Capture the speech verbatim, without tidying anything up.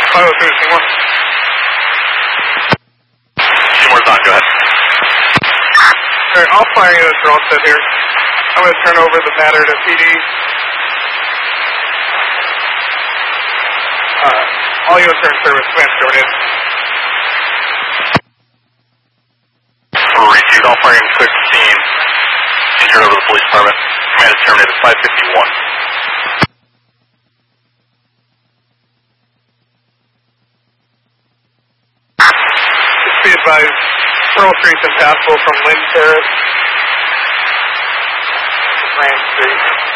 five oh three, Seymour. Seymour's on, go ahead. Alright, all fire units are all set here. I'm going to turn over the matter to P D. Uh, all units are in service. Command terminated. Received all fire units clear to scene. Turn over to the police department. Command is terminated five fifty-one. Just be advised, Pearl Street's impassable from Lynn Terrace to Grand Street.